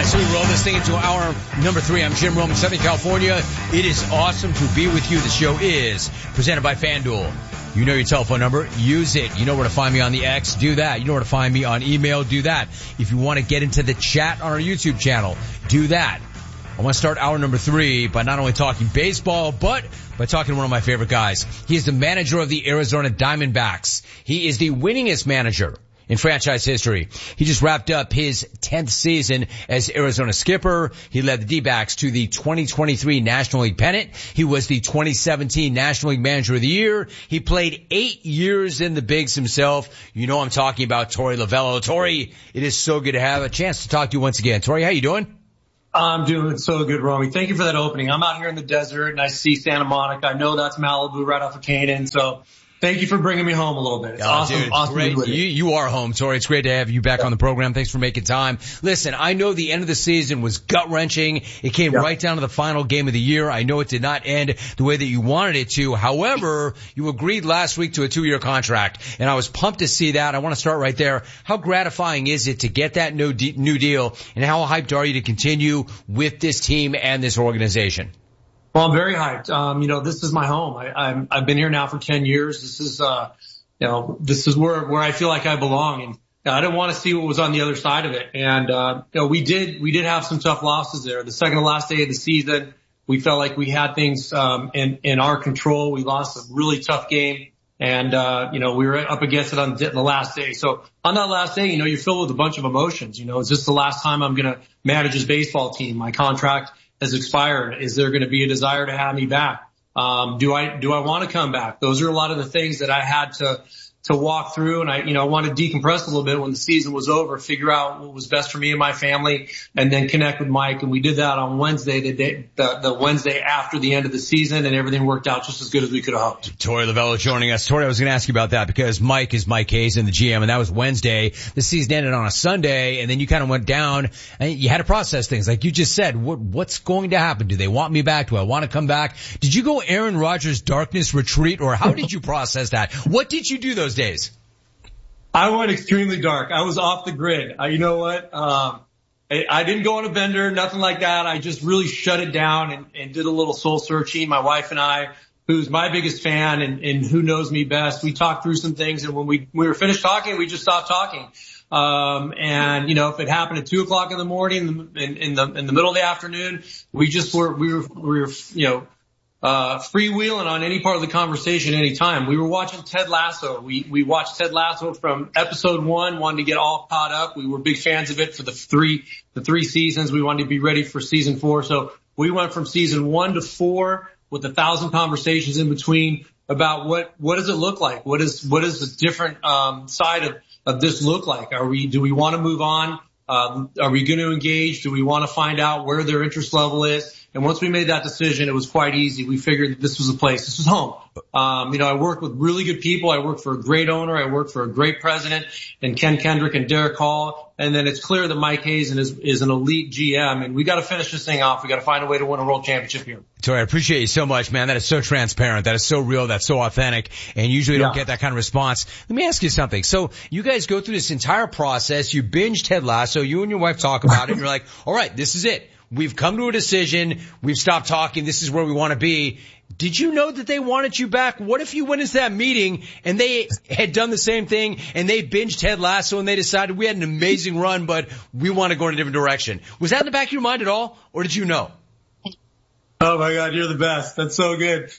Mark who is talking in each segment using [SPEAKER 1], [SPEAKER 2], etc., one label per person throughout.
[SPEAKER 1] So we roll this thing into hour number 3. I'm Jim Rome in Southern California. It is awesome to be with you. The show is presented by FanDuel. You know your telephone number. Use it. You know where to find me on the X. Do that. You know where to find me on email. Do that. If you want to get into the chat on our YouTube channel, do that. I want to start hour number 3 by not only talking baseball, but by talking to one of my favorite guys. He is the manager of the Arizona Diamondbacks. He is the winningest manager in franchise history. He just wrapped up his 10th season as Arizona skipper. He led the D-backs to the 2023 National League pennant. He was the 2017 National League Manager of the Year. He played 8 years in the bigs himself. You know I'm talking about Torey Lovullo. Torey, it is so good to have a chance to talk to you once again. Torey, how you doing?
[SPEAKER 2] I'm doing so good, Romy. Thank you for that opening. I'm out here in the desert and I see Santa Monica. I know that's Malibu right off of Canaan. So thank you for bringing me home a little bit. It's awesome.
[SPEAKER 1] Dude,
[SPEAKER 2] awesome.
[SPEAKER 1] Great. You are home, Torey. It's great to have you back on the program. Thanks for making time. Listen, I know the end of the season was gut-wrenching. It came right down to the final game of the year. I know it did not end the way that you wanted it to. However, you agreed last week to a 2-year contract, and I was pumped to see that. I want to start right there. How gratifying is it to get that new deal, and how hyped are you to continue with this team and this organization?
[SPEAKER 2] Well, I'm very hyped. This is my home. I've been here now for 10 years. This is, this is where I feel like I belong. And I didn't want to see what was on the other side of it. And, we did have some tough losses there. The second to last day of the season, we felt like we had things, in our control. We lost a really tough game. And, we were up against it on the last day. So on that last day, you're filled with a bunch of emotions. Is this the last time I'm going to manage this baseball team? My contract has expired. Is there going to be a desire to have me back? Do I want to come back? Those are a lot of the things that I had to walk through. And I wanted to decompress a little bit when the season was over, figure out what was best for me and my family, and then connect with Mike. And we did that on Wednesday, the Wednesday after the end of the season, and everything worked out just as good as we could have hoped.
[SPEAKER 1] Torey Lovullo joining us. Torey, I was going to ask you about that because Mike is Mike Hazen, the GM, and that was Wednesday. The season ended on a Sunday, and then you kind of went down and you had to process things. Like you just said, what's going to happen? Do they want me back? Do I want to come back? Did you go Aaron Rodgers darkness retreat, or how did you process that? What did you do those days?
[SPEAKER 2] I went extremely dark. I was off the grid. You know what? I didn't go on a bender, nothing like that. I just really shut it down and did a little soul searching. My wife and I, who's my biggest fan and who knows me best, we talked through some things. And when we were finished talking, we just stopped talking. If it happened at 2:00 in the morning, in the middle of the afternoon, we were freewheeling on any part of the conversation anytime. We were watching Ted Lasso. We watched Ted Lasso from episode 1, wanted to get all caught up. We were big fans of it for the three seasons. We wanted to be ready for season 4. So we went from season 1 to 4 with 1,000 conversations in between about what does it look like? What is the different, side of this look like? Do we want to move on? Are we going to engage? Do we want to find out where their interest level is? And once we made that decision, it was quite easy. We figured that this was a place. This was home. I worked with really good people. I worked for a great owner. I worked for a great president and Ken Kendrick and Derek Hall. And then it's clear that Mike Hazen is an elite GM, and we got to finish this thing off. We got to find a way to win a world championship here.
[SPEAKER 1] Torey, I appreciate you so much, man. That is so transparent. That is so real. That's so authentic. And usually don't get that kind of response. Let me ask you something. So you guys go through this entire process. You binge Ted Lasso. You and your wife talk about it. And you're like, all right, this is it. We've come to a decision. We've stopped talking. This is where we want to be. Did you know that they wanted you back? What if you went into that meeting and they had done the same thing and they binged Ted Lasso and they decided we had an amazing run, but we want to go in a different direction? Was that in the back of your mind at all, or did you know?
[SPEAKER 2] Oh my God, you're the best. That's so good.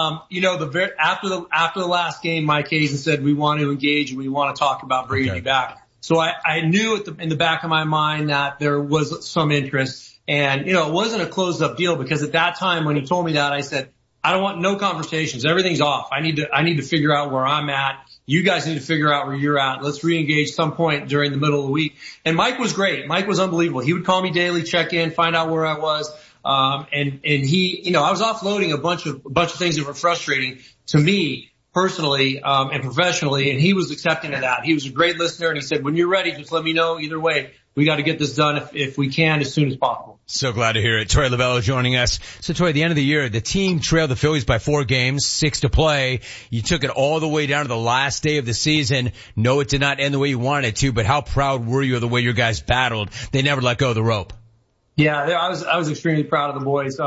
[SPEAKER 2] After the last game, Mike Hazen said we want to engage and we want to talk about bringing you back. So I knew in the back of my mind that there was some interest. And, it wasn't a closed up deal because at that time when he told me that, I said, I don't want no conversations. Everything's off. I need to figure out where I'm at. You guys need to figure out where you're at. Let's re-engage some point during the middle of the week. And Mike was great. Mike was unbelievable. He would call me daily, check in, find out where I was. And he, I was offloading a bunch of things that were frustrating to me personally, and professionally. And he was accepting of that. He was a great listener. And he said, when you're ready, just let me know. Either way, we got to get this done if we can as soon as possible.
[SPEAKER 1] So glad to hear it. Torey Lovullo joining us. So Torey, at the end of the year, the team trailed the Phillies by 4 games, 6 to play. You took it all the way down to the last day of the season. No, it did not end the way you wanted it to, but how proud were you of the way your guys battled? They never let go of the rope.
[SPEAKER 2] Yeah, I was extremely proud of the boys.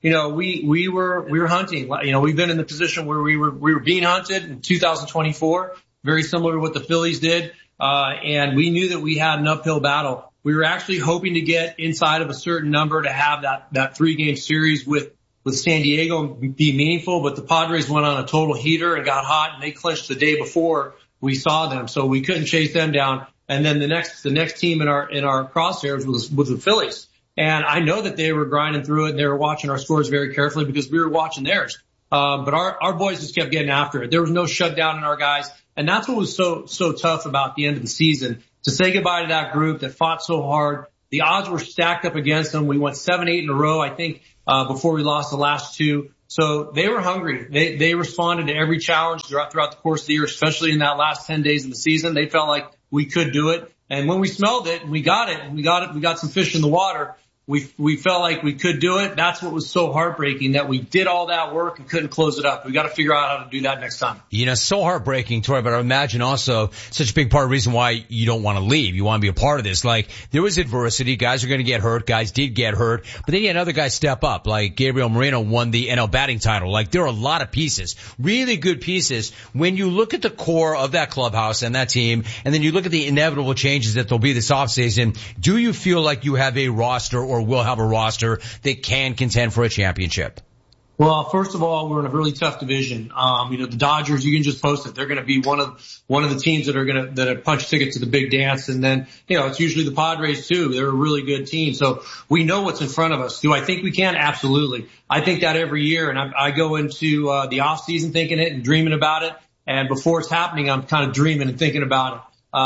[SPEAKER 2] We were hunting. We've been in the position where we were being hunted in 2024, very similar to what the Phillies did. And we knew that we had an uphill battle. We were actually hoping to get inside of a certain number to have that 3-game series with San Diego and be meaningful. But the Padres went on a total heater and got hot, and they clinched the day before we saw them. So we couldn't chase them down. And then the next team in our crosshairs was the Phillies. And I know that they were grinding through it and they were watching our scores very carefully because we were watching theirs. But our boys just kept getting after it. There was no shutdown in our guys. And that's what was so tough about the end of the season, to say goodbye to that group that fought so hard. The odds were stacked up against them. We went 7-8 in a row, I think, before we lost the last 2. So they were hungry. They responded to every challenge throughout the course of the year, especially in that last 10 days of the season. They felt like we could do it. And when we smelled it and we got some fish in the water, we felt like we could do it. That's what was so heartbreaking, that we did all that work and couldn't close it up. We got to figure out how to do that next time.
[SPEAKER 1] So heartbreaking, Torey, but I imagine also such a big part of the reason why you don't want to leave. You want to be a part of this. Like, there was adversity. Guys are going to get hurt. Guys did get hurt. But then you had other guys step up. Like Gabriel Moreno won the NL batting title. Like, there are a lot of pieces, really good pieces. When you look at the core of that clubhouse and that team, and then you look at the inevitable changes that there'll be this offseason, do you feel like you have a roster, or will have a roster, that can contend for a championship?
[SPEAKER 2] Well, first of all, we're in a really tough division. The Dodgers, you can just post it. They're going to be one of the teams that are punch tickets to the big dance. And then, it's usually the Padres too. They're a really good team. So we know what's in front of us. Do I think we can? Absolutely. I think that every year. And I go into, the off season thinking it and dreaming about it. And before it's happening, I'm kind of dreaming and thinking about it.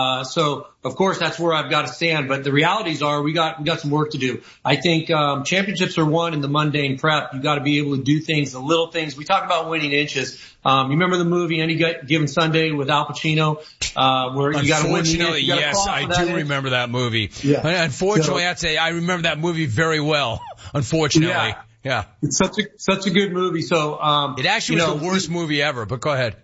[SPEAKER 2] So of course that's where I've got to stand, but the realities are we got some work to do. I think, championships are won in the mundane prep. You got to be able to do things, the little things. We talk about winning inches. You remember the movie Any Given Sunday with Al Pacino, where you got to win the inch.
[SPEAKER 1] Yes, I do remember that movie. Yeah. Unfortunately, I'd say I remember that movie very well. Unfortunately. Yeah.
[SPEAKER 2] It's such a good movie. So,
[SPEAKER 1] it actually was the worst movie ever, but go ahead.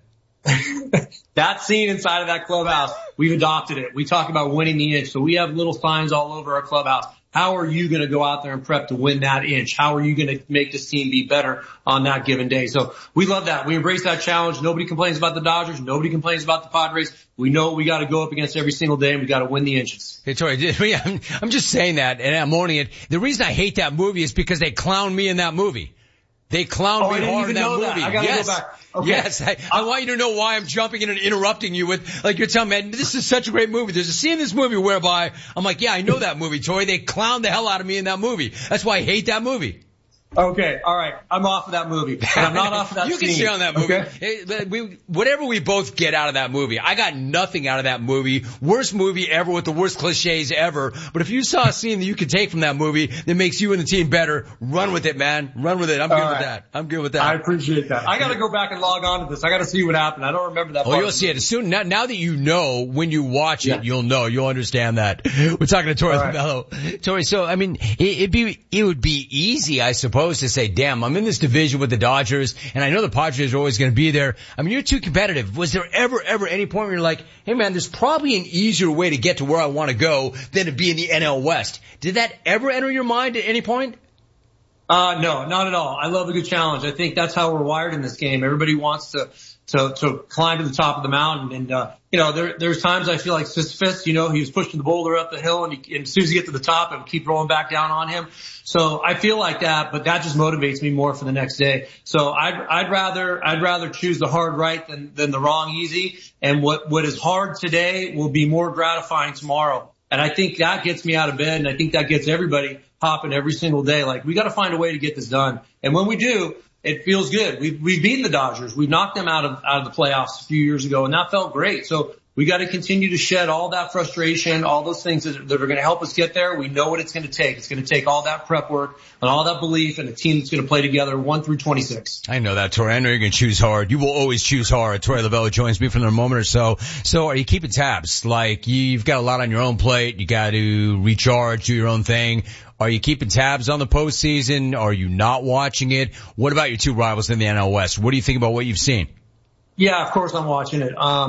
[SPEAKER 2] That scene inside of that clubhouse, we've adopted it. We talk about winning the inch. So we have little signs all over our clubhouse. How are you going to go out there and prep to win that inch? How are you going to make this team be better on that given day? So we love that. We embrace that challenge. Nobody complains about the Dodgers. Nobody complains about the Padres. We know we got to go up against every single day, and we got to win the inches.
[SPEAKER 1] Hey, Torey, I'm just saying that, and I'm owning it. The reason I hate that movie is because they clown me in that movie. They clowned me hard in that movie.
[SPEAKER 2] I gotta go back. Okay.
[SPEAKER 1] Yes. I want you to know why I'm jumping in and interrupting you with, like, you're telling me, this is such a great movie. There's a scene in this movie whereby I'm like, yeah, I know that movie, Torey. They clowned the hell out of me in that movie. That's why I hate that movie.
[SPEAKER 2] Okay, all right. I'm off of that movie. But I'm not off of that
[SPEAKER 1] You
[SPEAKER 2] scene.
[SPEAKER 1] can stay on that movie.
[SPEAKER 2] Okay?
[SPEAKER 1] Hey, whatever we both get out of that movie, I got nothing out of that movie. Worst movie ever with the worst cliches ever. But if you saw a scene that you could take from that movie that makes you and the team better, run with it, man. Run with it. I'm good with that. I'm good with that.
[SPEAKER 2] I appreciate that. I got to go back and log on to this. I got to see what happened. I don't remember that part.
[SPEAKER 1] Oh, you'll see it soon. Now that you know, when you watch it, you'll know. You'll understand that. We're talking to Torey Mello. Torey, so I mean, it would be easy, I suppose, to say, damn, I'm in this division with the Dodgers, and I know the Padres are always going to be there. I mean, you're too competitive. Was there ever any point where you're like, hey man, there's probably an easier way to get to where I want to go than to be in the NL West? Did that ever enter your mind at any point?
[SPEAKER 2] No, not at all. I love a good challenge. I think that's how we're wired in this game. Everybody wants to climb to the top of the mountain. And, there's times I feel like Sisyphus, he was pushing the boulder up the hill, and as soon as you get to the top, it would keep rolling back down on him. So I feel like that, but that just motivates me more for the next day. So I'd rather choose the hard right than the wrong easy. And what is hard today will be more gratifying tomorrow. And I think that gets me out of bed, and I think that gets everybody hopping every single day. Like, we got to find a way to get this done. And when we do, it feels good. We've beaten the Dodgers. We've knocked them out of the playoffs a few years ago, and that felt great. So we got to continue to shed all that frustration, all those things that are going to help us get there. We know what it's going to take. It's going to take all that prep work and all that belief, and a team that's going to play together 1 through 26.
[SPEAKER 1] I know that, Torey. I know you're going to choose hard. You will always choose hard. Torey Lovullo joins me for a moment or so. So are you keeping tabs? Like, you've got a lot on your own plate. You got to recharge, do your own thing. Are you keeping tabs on the postseason? Are you not watching it? What about your two rivals in the NL West? What do you think about what you've seen?
[SPEAKER 2] Yeah, of course I'm watching it.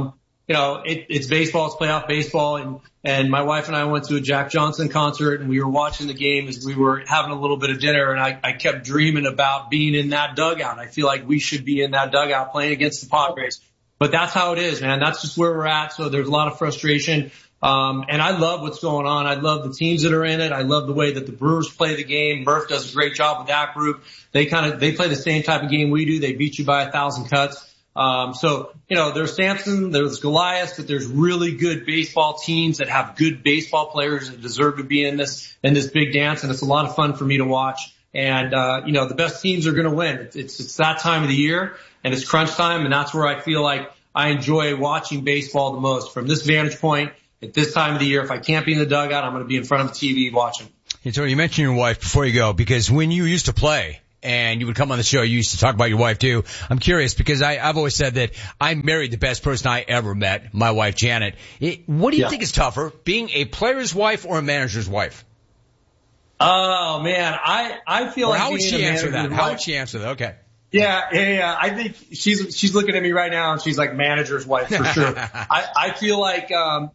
[SPEAKER 2] it's baseball, it's playoff baseball. And my wife and I went to a Jack Johnson concert, and we were watching the game as we were having a little bit of dinner, and I kept dreaming about being in that dugout. I feel like we should be in that dugout playing against the Padres. But that's how it is, man. That's just where we're at. So there's a lot of frustration. And I love what's going on. I love the teams that are in it. I love the way that the Brewers play the game. Murph does a great job with that group. They play the same type of game we do. They beat you by 1,000 cuts. There's Samson, there's Goliath, but there's really good baseball teams that have good baseball players that deserve to be in this big dance. And it's a lot of fun for me to watch. And, the best teams are going to win. It's that time of the year, and it's crunch time. And that's where I feel like I enjoy watching baseball the most from this vantage point. At this time of the year, if I can't be in the dugout, I'm going to be in front of the TV watching.
[SPEAKER 1] Hey, Tony, you mentioned your wife before you go, because when you used to play and you would come on the show, you used to talk about your wife too. I'm curious because I've always said that I married the best person I ever met, my wife, Janet. What do you think is tougher, being a player's wife or a manager's wife?
[SPEAKER 2] Oh, man, I feel like
[SPEAKER 1] how would she answer that? How would she answer that? Okay.
[SPEAKER 2] Yeah. I think she's looking at me right now, and she's like manager's wife for sure. I feel like,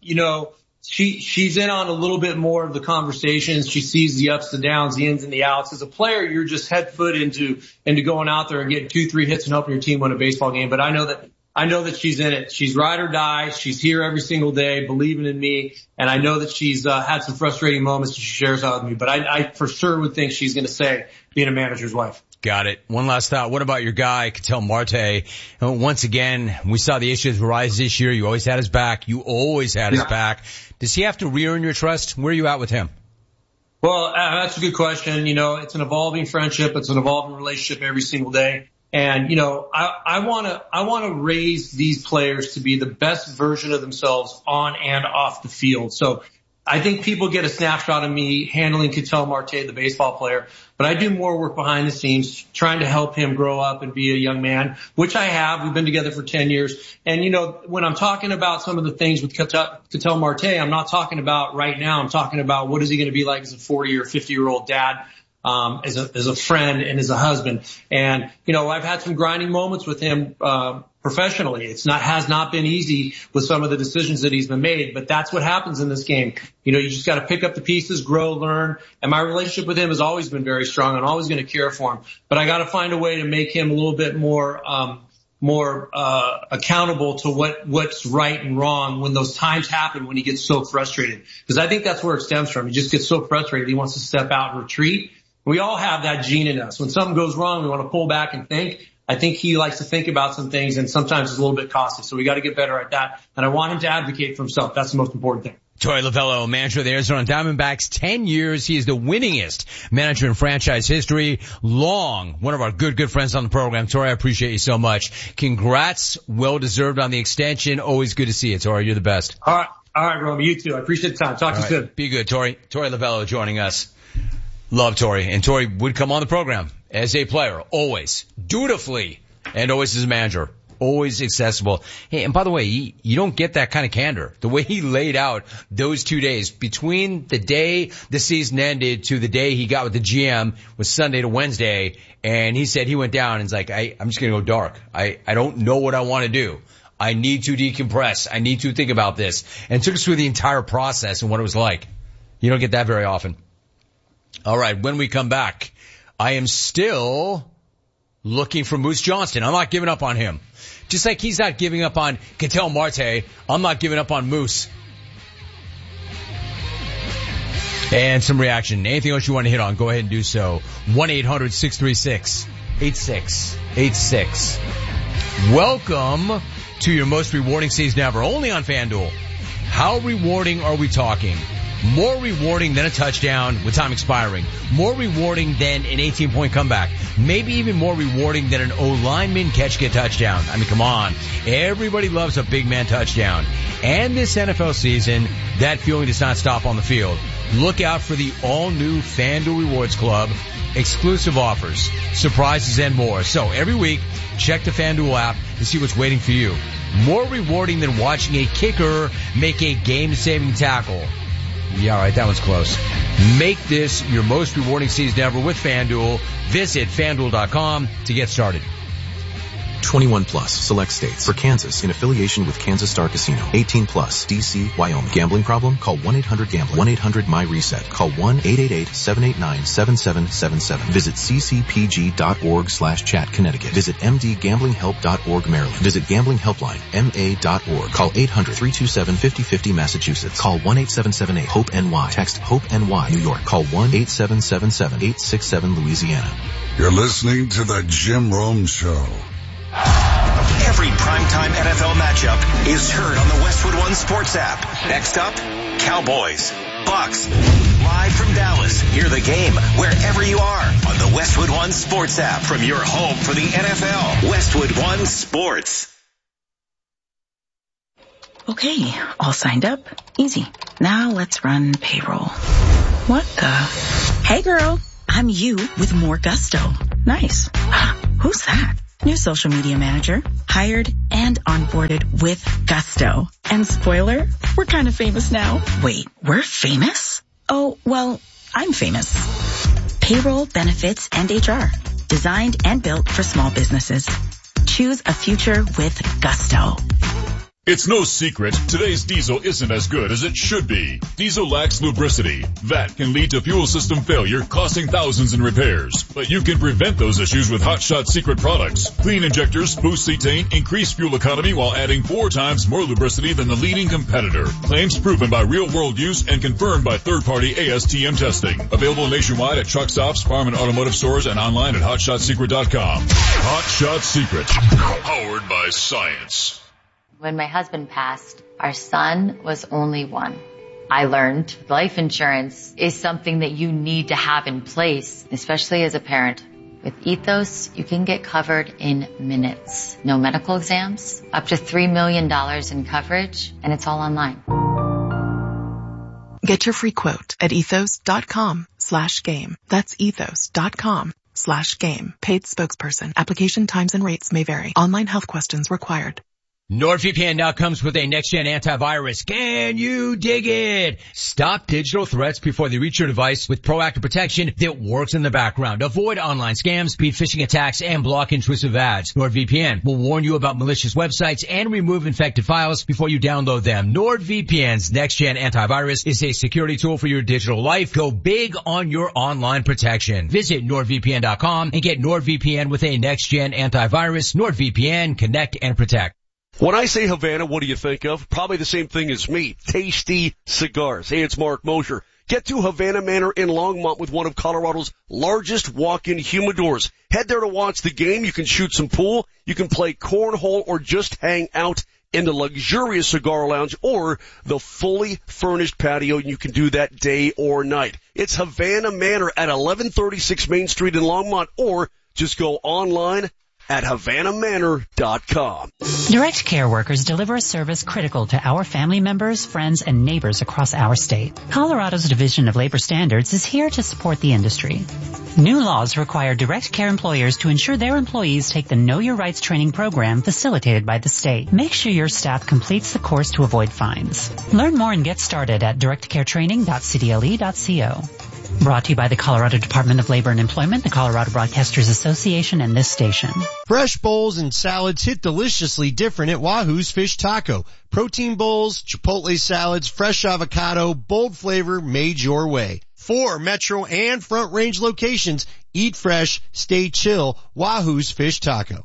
[SPEAKER 2] she's in on a little bit more of the conversations. She sees the ups and downs, the ins and the outs. As a player, you're just head foot into going out there and getting 2-3 hits and helping your team win a baseball game. But I know that she's in it. She's ride or die. She's here every single day, believing in me. And I know that she's had some frustrating moments that she shares out with me. But I for sure would think she's going to say being a manager's wife.
[SPEAKER 1] Got it. One last thought. What about your guy, Ketel Marte? Once again, we saw the issues rise this year. You always had his back. You always had his back. Does he have to re-earn your trust? Where are you at with him?
[SPEAKER 2] Well, that's a good question. It's an evolving friendship. It's an evolving relationship every single day. And, I want to raise these players to be the best version of themselves on and off the field. So I think people get a snapshot of me handling Ketel Marte, the baseball player, but I do more work behind the scenes trying to help him grow up and be a young man, which I have. We've been together for 10 years. And, when I'm talking about some of the things with Ketel Marte, I'm not talking about right now. I'm talking about what is he going to be like as a 40 or 50-year-old dad, as a friend and as a husband. And, I've had some grinding moments with him, professionally. Has not been easy with some of the decisions that he's been made, but that's what happens in this game. You just got to pick up the pieces, grow, learn. And my relationship with him has always been very strong. I'm always going to care for him, but I got to find a way to make him a little bit more accountable to what's right and wrong when those times happen, when he gets so frustrated. Because I think that's where it stems from. He just gets so frustrated. He wants to step out and retreat. We all have that gene in us. When something goes wrong, we want to pull back and think. I think he likes to think about some things, and sometimes it's a little bit costly. So we got to get better at that. And I want him to advocate for himself. That's the most important thing.
[SPEAKER 1] Torey Lovullo, manager of the Arizona Diamondbacks, 10 years. He is the winningest manager in franchise history. One of our good friends on the program. Torey, I appreciate you so much. Congrats. Well deserved on the extension. Always good to see you, Torey. You're the best.
[SPEAKER 2] All right, Romy. You too. I appreciate the time. Talk to you soon.
[SPEAKER 1] Be good, Torey. Torey Lovullo joining us. Love Torey. And Torey would come on the program as a player, always, dutifully, and always as a manager. Always accessible. Hey, and by the way, you don't get that kind of candor. The way he laid out those 2 days between the day the season ended to the day he got with the GM was Sunday to Wednesday, and he said he went down and he's like, I'm just going to go dark. I don't know what I want to do. I need to decompress. I need to think about this. And took us through the entire process and what it was like. You don't get that very often. All right, when we come back, I am still looking for Moose Johnston. I'm not giving up on him. Just like he's not giving up on Ketel Marte, I'm not giving up on Moose. And some reaction. Anything else you want to hit on, go ahead and do so. 1-800-636-8686. Welcome to your most rewarding season ever, only on FanDuel. How rewarding are we talking? More rewarding than a touchdown with time expiring. More rewarding than an 18-point comeback. Maybe even more rewarding than an O-lineman catch a touchdown. I mean, come on. Everybody loves a big man touchdown. And this NFL season, that feeling does not stop on the field. Look out for the all-new FanDuel Rewards Club. Exclusive offers, surprises, and more. So every week, check the FanDuel app to see what's waiting for you. More rewarding than watching a kicker make a game-saving tackle. Yeah, all right, that one's close. Make this your most rewarding season ever with FanDuel. Visit FanDuel.com to get started.
[SPEAKER 3] 21 plus, select states. For Kansas, in affiliation with Kansas Star Casino. 18 plus, D.C., Wyoming. Gambling problem? Call 1-800-GAMBLER. 1-800-MY-RESET. Call 1-888-789-7777. Visit ccpg.org/chat, Connecticut. Visit mdgamblinghelp.org, Maryland. Visit Gambling Helpline, ma.org. Call 800-327-5050, Massachusetts. Call 1-8778-HOPE-NY. Text HOPE-NY, New York. Call 1-8777-867, Louisiana.
[SPEAKER 4] You're listening to the Jim Rome Show.
[SPEAKER 5] Every primetime NFL matchup is heard on the Westwood One Sports app. Next up, Cowboys, Bucks. Live from Dallas, hear the game wherever you are on the Westwood One Sports app from your home for the NFL. Westwood One Sports.
[SPEAKER 6] Okay, all signed up. Easy. Now let's run payroll. What the? Hey girl, I'm you with more gusto. Nice. Who's that? New social media manager. Hired and onboarded with gusto. And spoiler, we're kind of famous now. Wait, we're famous? Oh, well, I'm famous. Payroll, benefits, and HR. Designed and built for small businesses. Choose a future with gusto.
[SPEAKER 7] It's no secret, today's diesel isn't as good as it should be. Diesel lacks lubricity. That can lead to fuel system failure, costing thousands in repairs. But you can prevent those issues with Hot Shot Secret products. Clean injectors, boost cetane, increase fuel economy while adding 4 times more lubricity than the leading competitor. Claims proven by real-world use and confirmed by third-party ASTM testing. Available nationwide at truck stops, farm and automotive stores, and online at HotShotSecret.com. Hot Shot Secret. Powered by science.
[SPEAKER 8] When my husband passed, our son was only 1. I learned life insurance is something that you need to have in place, especially as a parent. With Ethos, you can get covered in minutes. No medical exams, up to $3 million in coverage, and it's all online.
[SPEAKER 9] Get your free quote at ethos.com/game. That's ethos.com/game. Paid spokesperson. Application times and rates may vary. Online health questions required.
[SPEAKER 1] NordVPN now comes with a next-gen antivirus. Can you dig it? Stop digital threats before they reach your device with proactive protection that works in the background. Avoid online scams, beat phishing attacks, and block intrusive ads. NordVPN will warn you about malicious websites and remove infected files before you download them. NordVPN's next-gen antivirus is a security tool for your digital life. Go big on your online protection. Visit NordVPN.com and get NordVPN with a next-gen antivirus. NordVPN, connect and protect.
[SPEAKER 10] When I say Havana, what do you think of? Probably the same thing as me. Tasty cigars. Hey, it's Mark Mosher. Get to Havana Manor in Longmont with one of Colorado's largest walk-in humidors. Head there to watch the game. You can shoot some pool. You can play cornhole or just hang out in the luxurious cigar lounge or the fully furnished patio. You can do that day or night. It's Havana Manor at 1136 Main Street in Longmont, or just go online at HavanaManor.com.
[SPEAKER 11] Direct Care workers deliver a service critical to our family members, friends, and neighbors across our state. Colorado's Division of Labor Standards is here to support the industry. New laws require Direct Care employers to ensure their employees take the Know Your Rights training program facilitated by the state. Make sure your staff completes the course to avoid fines. Learn more and get started at directcaretraining.cdle.co. Brought to you by the Colorado Department of Labor and Employment, the Colorado Broadcasters Association, and this station.
[SPEAKER 12] Fresh bowls and salads hit deliciously different at Wahoo's Fish Taco. Protein bowls, chipotle salads, fresh avocado, bold flavor made your way. 4 Metro and Front Range locations. Eat fresh, stay chill. Wahoo's Fish Taco.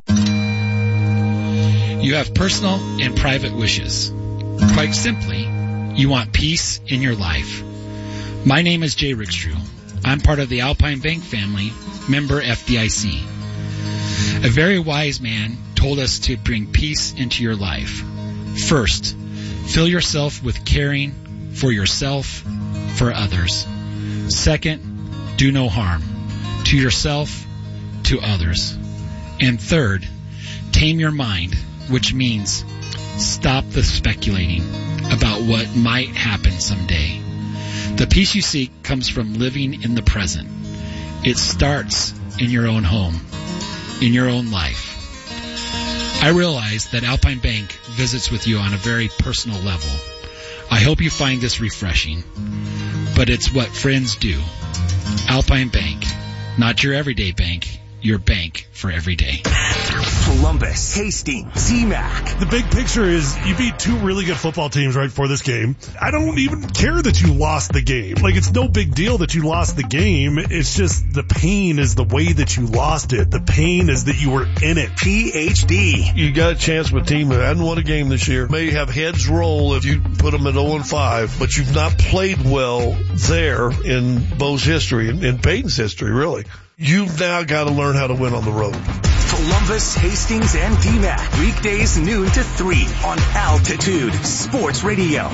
[SPEAKER 13] You have personal and private wishes. Quite simply, you want peace in your life. My name is Jay Rickstrew. I'm part of the Alpine Bank family, member FDIC. A very wise man told us to bring peace into your life. First, fill yourself with caring for yourself, for others. Second, do no harm to yourself, to others. And third, tame your mind, which means stop the speculating about what might happen someday. The peace you seek comes from living in the present. It starts in your own home, in your own life. I realize that Alpine Bank visits with you on a very personal level. I hope you find this refreshing, but it's what friends do. Alpine Bank, not your everyday bank, your bank for every day.
[SPEAKER 5] Columbus, Hastings, D-Mac.
[SPEAKER 14] The big picture is you beat two really good football teams right before this game. I don't even care that you lost the game. Like, it's no big deal that you lost the game. It's just the pain is the way that you lost it. The pain is that you were in it.
[SPEAKER 5] PhD.
[SPEAKER 15] You got a chance with a team that hasn't won a game this year. May have heads roll if you put them at 0-5, but you've not played well there in Bo's history, in Peyton's history, really. You've now got to learn how to win on the road.
[SPEAKER 5] Columbus, Hastings, and D-Mac. Weekdays noon to 3 on Altitude Sports Radio.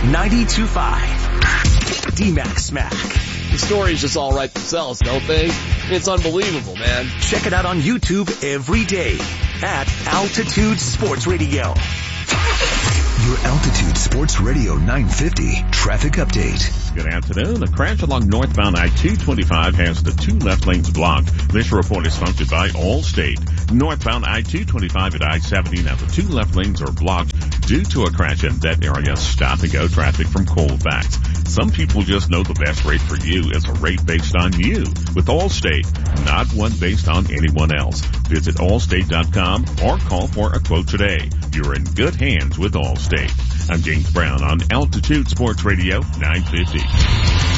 [SPEAKER 5] 92.5. D-Mac Smack.
[SPEAKER 16] The stories just all write themselves, don't they? It's unbelievable, man.
[SPEAKER 5] Check it out on YouTube every day at Altitude Sports Radio.
[SPEAKER 17] Your Altitude Sports Radio 950 traffic update.
[SPEAKER 18] Good afternoon. A crash along northbound I-225 has the two left lanes blocked. This report is sponsored by Allstate. Northbound I-225 at I-70. Now the two left lanes are blocked due to a crash in that area. Stop and go traffic from Colfax. Some people just know the best rate for you is a rate based on you with Allstate, not one based on anyone else. Visit Allstate.com or call for a quote today. You're in good hands with Allstate. I'm James Brown on Altitude Sports Radio 950.